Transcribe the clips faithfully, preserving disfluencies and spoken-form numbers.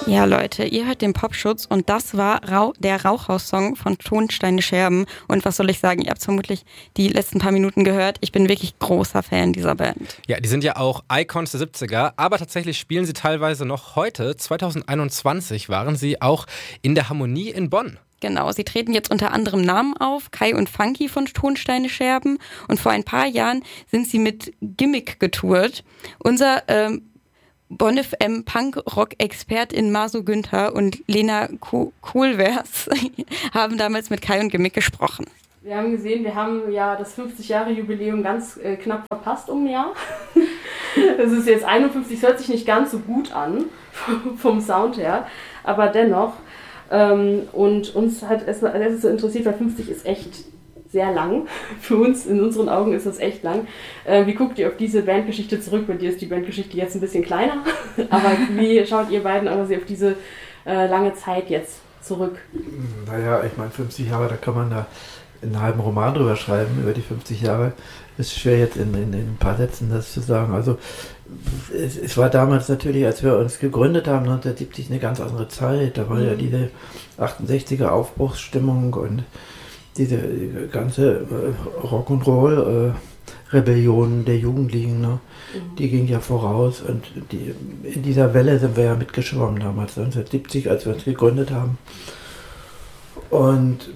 Ja, Leute, ihr hört den Popschutz und das war Rauch, der Rauchhaus-Song von Tonsteine Scherben. Und was soll ich sagen, ihr habt vermutlich die letzten paar Minuten gehört. Ich bin wirklich großer Fan dieser Band. Ja, die sind ja auch Icons der siebziger, aber tatsächlich spielen sie teilweise noch heute. zwanzig einundzwanzig waren sie auch in der Harmonie in Bonn. Genau, sie treten jetzt unter anderem Namen auf, Kai und Funky von Tonsteine Scherben. Und vor ein paar Jahren sind sie mit Gimmick getourt. Unser ähm, Bonn F M Punk-Rock-Expertin Maso Günther und Lena Kohlwers haben damals mit Kai und Gimmick gesprochen. Wir haben gesehen, wir haben ja das fünfzig-Jahre-Jubiläum ganz äh, knapp verpasst um ein Jahr. Es ist jetzt einundfünfzig, es hört sich nicht ganz so gut an, vom Sound her, aber dennoch. Ähm, und uns hat es, es ist so interessiert, weil fünfzig ist echt sehr lang. Für uns, in unseren Augen ist das echt lang. Äh, wie guckt ihr auf diese Bandgeschichte zurück? Bei dir ist die Bandgeschichte jetzt ein bisschen kleiner, aber wie schaut ihr beiden auf diese äh, lange Zeit jetzt zurück? Naja, ich meine, fünfzig Jahre, da kann man da einen halben Roman drüber schreiben, über die fünfzig Jahre. Ist schwer jetzt in, in, in ein paar Sätzen das zu sagen. Also es, es war damals natürlich, als wir uns gegründet haben, neunzehnhundertsiebzig, eine ganz andere Zeit. Da war mhm. ja diese achtundsechziger Aufbruchsstimmung und diese ganze äh, Rock'n'Roll-Rebellion äh, der Jugendlichen, ne? Mhm. Die ging ja voraus und die, in dieser Welle sind wir ja mitgeschwommen damals, neunzehnhundertsiebzig, als wir uns gegründet haben. Und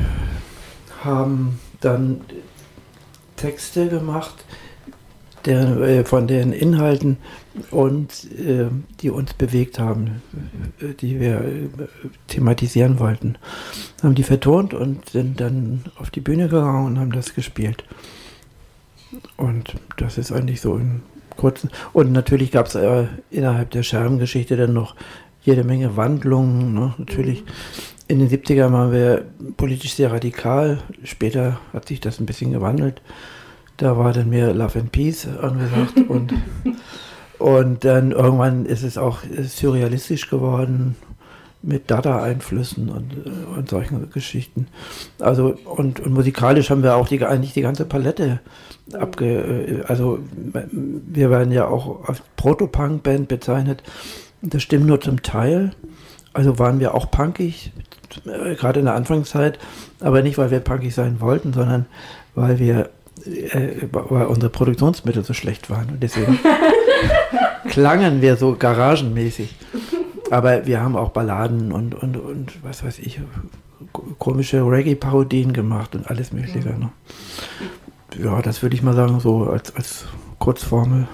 haben dann Texte gemacht, der, äh, von den Inhalten und äh, die uns bewegt haben, äh, die wir äh, thematisieren wollten. Haben die vertont und sind dann auf die Bühne gegangen und haben das gespielt. Und das ist eigentlich so im Kurzen. Und natürlich gab es äh, innerhalb der Scherbengeschichte dann noch jede Menge Wandlungen. Ne? Natürlich in den siebzigern waren wir politisch sehr radikal. Später hat sich das ein bisschen gewandelt. Da war dann mehr Love and Peace angesagt und, und dann irgendwann ist es auch surrealistisch geworden mit Dada-Einflüssen und, und solchen Geschichten. Also und, und musikalisch haben wir auch die, eigentlich die ganze Palette abge... Also wir werden ja auch als Proto-Punk-Band bezeichnet. Das stimmt nur zum Teil. Also waren wir auch punkig, gerade in der Anfangszeit, aber nicht, weil wir punkig sein wollten, sondern weil wir Äh, weil unsere Produktionsmittel so schlecht waren und deswegen klangen wir so garagenmäßig. Aber wir haben auch Balladen und, und, und was weiß ich, komische Reggae-Parodien gemacht und alles Mögliche. Ne? Ja, das würde ich mal sagen, so als, als Kurzformel.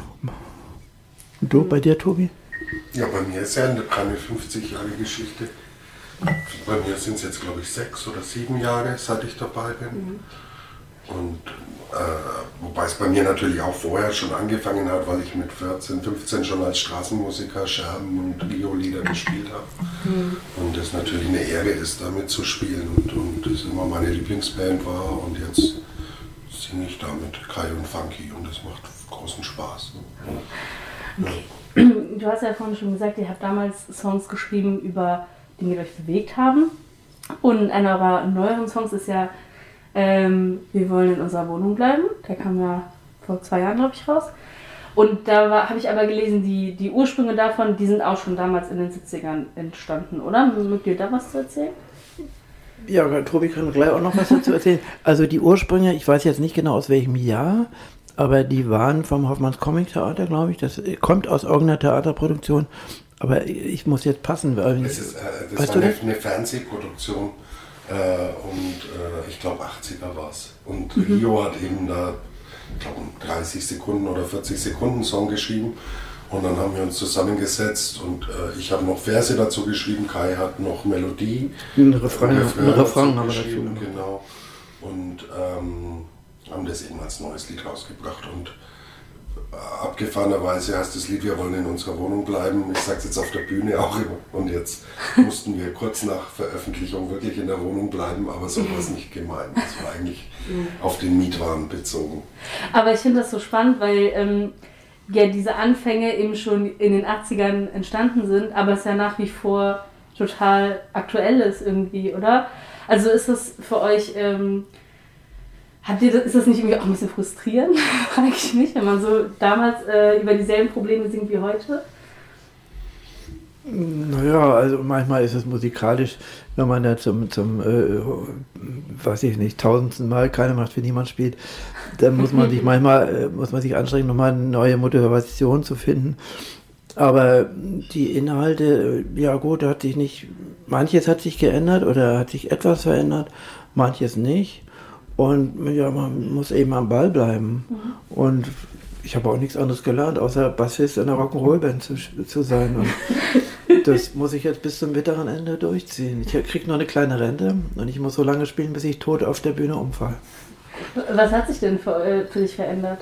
Und du, bei dir, Tobi? Ja, bei mir ist ja keine fünfzig Jahre Geschichte. Bei mir sind es jetzt, glaube ich, sechs oder sieben Jahre, seit ich dabei bin. Mhm. Und äh, wobei es bei mir natürlich auch vorher schon angefangen hat, weil ich mit vierzehn, fünfzehn schon als Straßenmusiker Scherben und Rio-Lieder gespielt habe. Mhm. Und es natürlich eine Ehre ist, damit zu spielen und, und das immer meine Lieblingsband war. Und jetzt singe ich da mit Kai und Funky und das macht großen Spaß. Okay. Du hast ja vorhin schon gesagt, ihr habt damals Songs geschrieben über Dinge, die euch bewegt haben. Und einer eurer neueren Songs ist ja Ähm, wir wollen in unserer Wohnung bleiben. Der kam ja vor zwei Jahren, glaube ich, raus. Und da habe ich aber gelesen, die, die Ursprünge davon, die sind auch schon damals in den siebzigern entstanden, oder? Mögt ihr da was zu erzählen? Ja, Tobi kann gleich auch noch was dazu erzählen. Also die Ursprünge, ich weiß jetzt nicht genau aus welchem Jahr, aber die waren vom Hoffmanns Comic Theater, glaube ich. Das kommt aus irgendeiner Theaterproduktion. Aber ich muss jetzt passen. Weil das ist, äh, das war eine, eine Fernsehproduktion. Äh, und äh, ich glaube achtziger war es. Und mhm. Rio hat eben da, ich glaube, einen dreißig Sekunden oder vierzig Sekunden Song geschrieben. Und dann haben wir uns zusammengesetzt und äh, ich habe noch Verse dazu geschrieben, Kai hat noch Melodie. Ein Refrain, ein Refrain, Refrain dazu geschrieben, dazu. Genau. Und ähm, haben das eben als neues Lied rausgebracht. Und abgefahrenerweise heißt das Lied, wir wollen in unserer Wohnung bleiben. Ich sage es jetzt auf der Bühne auch immer. Und jetzt mussten wir kurz nach Veröffentlichung wirklich in der Wohnung bleiben, aber so war es nicht gemeint. Das war eigentlich auf den Mietwagen bezogen. Aber ich finde das so spannend, weil ähm, ja diese Anfänge eben schon in den achtzigern entstanden sind, aber es ja nach wie vor total aktuell ist irgendwie, oder? Also ist das für euch... Ähm, Habt ihr, ist das nicht irgendwie auch ein bisschen frustrierend, frage ich mich, wenn man so damals äh, über dieselben Probleme singt wie heute? Naja, also manchmal ist es musikalisch, wenn man da zum, zum äh, weiß ich nicht, tausendsten Mal keine Macht für niemand spielt, dann muss man sich manchmal, äh, muss man sich anstrengen, nochmal eine neue Motivation zu finden. Aber die Inhalte, ja gut, da hat sich nicht, manches hat sich geändert oder hat sich etwas verändert, manches nicht. Und ja, man muss eben am Ball bleiben. Mhm. Und ich habe auch nichts anderes gelernt, außer Bassist in einer Rock'n'Roll-Band zu, zu sein. Und das muss ich jetzt bis zum bitteren Ende durchziehen. Ich kriege noch eine kleine Rente und ich muss so lange spielen, bis ich tot auf der Bühne umfalle. Was hat sich denn für, für dich verändert?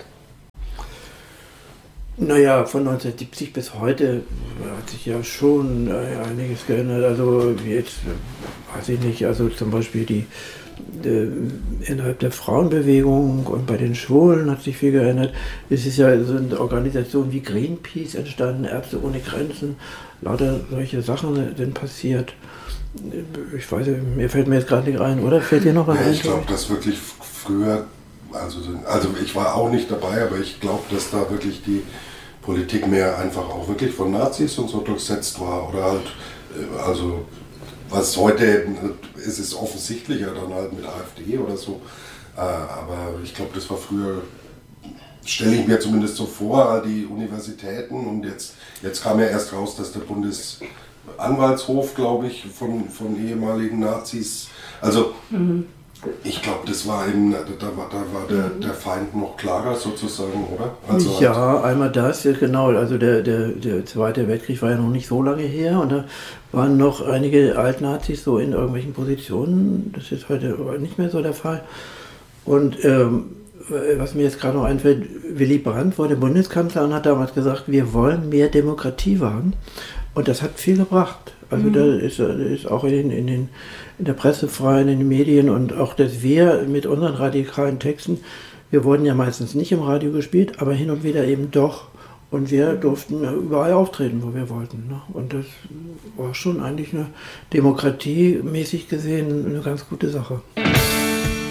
Naja, von neunzehnhundertsiebzig bis heute hat sich ja schon einiges geändert. Also jetzt, weiß ich nicht, also zum Beispiel die, die innerhalb der Frauenbewegung und bei den Schwulen hat sich viel geändert. Es ist ja so eine Organisation wie Greenpeace entstanden, Ärzte ohne Grenzen, lauter solche Sachen sind passiert. Ich weiß, mir fällt mir jetzt gerade nicht ein, oder? Fällt dir noch was ja, ein? Ich glaube, dass wirklich früher, also, also ich war auch nicht dabei, aber ich glaube, dass da wirklich die Politik mehr einfach auch wirklich von Nazis und so durchsetzt war. Oder halt, also was heute ist, ist offensichtlicher dann halt mit AfD oder so. Aber ich glaube, das war früher, stelle ich mir zumindest so vor, die Universitäten. Und jetzt, jetzt kam ja erst raus, dass der Bundesanwaltshof, glaube ich, von, von ehemaligen Nazis, also mhm. ich glaube, das war eben, da war, da war der, der Feind noch klarer sozusagen, oder? Also ja, halt einmal das, ja, genau. Also der, der, der Zweite Weltkrieg war ja noch nicht so lange her und da waren noch einige Altnazis so in irgendwelchen Positionen. Das ist heute nicht mehr so der Fall. Und ähm, was mir jetzt gerade noch einfällt, Willy Brandt wurde Bundeskanzler und hat damals gesagt, wir wollen mehr Demokratie wagen. Und das hat viel gebracht. Also mhm. da ist, ist auch in, in, den, in der Presse frei, in den Medien und auch, dass wir mit unseren radikalen Texten, wir wurden ja meistens nicht im Radio gespielt, aber hin und wieder eben doch. Und wir durften überall auftreten, wo wir wollten. Ne? Und das war schon eigentlich eine demokratiemäßig gesehen eine ganz gute Sache.